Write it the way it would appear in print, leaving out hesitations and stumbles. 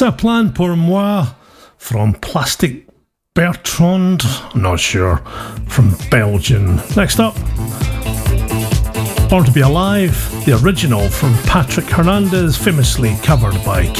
Ça plane pour moi from Plastic Bertrand, not sure, from Belgium. Next up, Born to Be Alive, the original from Patrick Hernandez, famously covered by